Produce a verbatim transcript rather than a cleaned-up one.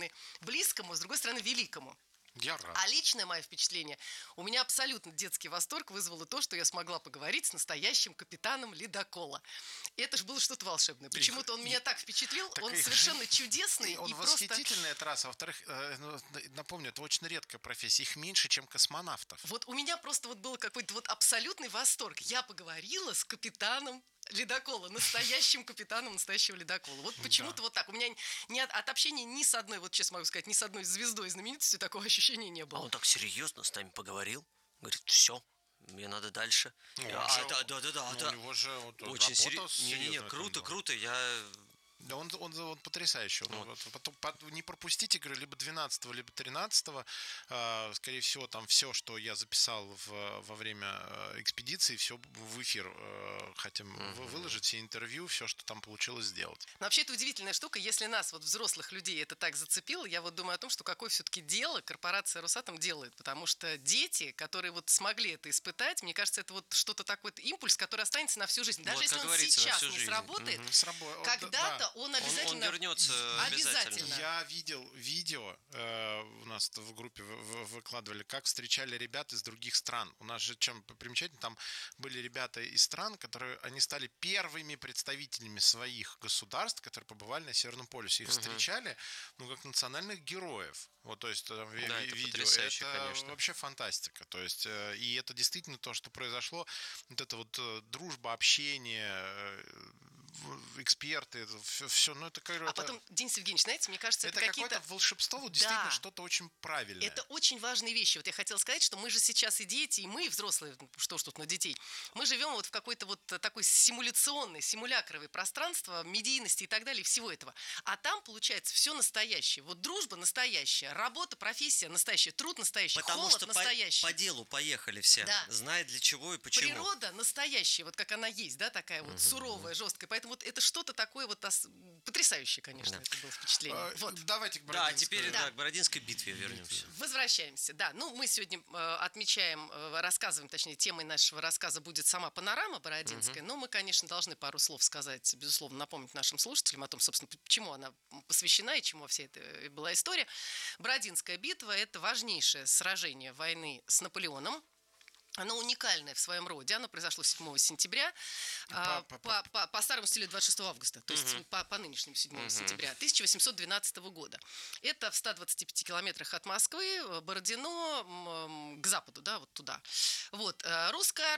стороны, близкому, с другой стороны, великому. Я рад. А личное мое впечатление, у меня абсолютно детский восторг вызвало то, что я смогла поговорить с настоящим капитаном ледокола. И это же было что-то волшебное. Почему-то он И- меня так впечатлил, так он их совершенно же- чудесный. Он и просто... восхитительный, это раз. А во-вторых, э, ну, напомню, это очень редкая профессия. Их меньше, чем космонавтов. Вот у меня просто вот был какой-то вот абсолютный восторг. Я поговорила с капитаном ледокола, настоящим капитаном настоящего ледокола. Вот почему-то Да. вот так. У меня ни от, от общения ни с одной, вот честно могу сказать, ни с одной звездой знаменитостью такого ощущения не А было. он так серьезно с нами поговорил. Говорит, все, мне надо дальше. Ну, Я- он а, же- да, да, да, да, ну, да. У него же вот Очень работа серьезно. Не-не-не, серьезная круто, там была. круто. Я Да он, он, он потрясающий. Он, Вот. вот, потом, по- не пропустите, говорю, либо двенадцатого, либо тринадцатого. Э, скорее всего, там все, что я записал в, во время э, экспедиции, все в эфир э, хотим вы- выложить, все интервью, все, что там получилось сделать. Но вообще это удивительная штука. Если нас, вот взрослых людей, это так зацепило, я вот думаю о том, что какое все-таки дело корпорация «Росатом» делает. Потому что дети, которые вот смогли это испытать, мне кажется, это вот что-то такой вот импульс, который останется на всю жизнь. Даже Вот, если как он говорится, на сейчас всю не жизнь. сработает, С рабо- когда-то да. он он, обязательно... он вернется обязательно. Обязательно. Я видел видео, э, у нас в группе в- в- выкладывали, как встречали ребят из других стран. У нас же чем примечательно, там были ребята из стран, которые, они стали первыми представителями своих государств, которые побывали на Северном полюсе. Их встречали, ну, как национальных героев. Вот, то есть, там, ви- Да, ви- это видео, потрясающе, это конечно. вообще фантастика. То есть, э, и это действительно то, что произошло. Вот это вот э, дружба, общение, э, в- эксперты, все, все, ну, это, говорю, А это- потом, Денис Евгеньевич, знаете, мне кажется, это, это какие-то... какое-то волшебство, вот действительно Да. что-то очень правильное. Это очень важные вещи. Вот я хотела сказать, что мы же сейчас и дети, и мы, и взрослые, что ж тут на детей, мы живем вот в какой-то вот такой симуляционной, симулякровой пространство медийности и так далее, и всего этого. А там, получается, все настоящее. Вот дружба настоящая, работа, профессия настоящая, труд настоящий, Потому холод что по, настоящий. по делу поехали все, Да. зная для чего и почему. Природа настоящая, вот как она есть, да, такая вот суровая, жесткая. Поэтому вот это что-то такое вот ос- потрясающее, конечно, Да. это было впечатление. А, Вот. Давайте к Да, Бородинской. теперь Да. да, к Бородинской битве вернемся. Возвращаемся, да. Ну, мы сегодня э, отмечаем, э, рассказываем, точнее, темой нашего рассказа будет сама панорама Бородинская, но мы, конечно, должны пару слов сказать, безусловно, напомнить нашим слушателям о том, собственно, чему она посвящена и чему вся эта была история. Бородинская битва – это важнейшее сражение войны с Наполеоном. Оно уникальное в своем роде. Оно произошло седьмого сентября а, По- по, по- по- по старому стилю двадцать шестого августа, то есть по, по нынешнему седьмого сентября тысяча восемьсот двенадцатого года. Это в ста двадцати пяти километрах от Москвы, Бородино, м, к западу, да, вот туда. Вот. э, Русская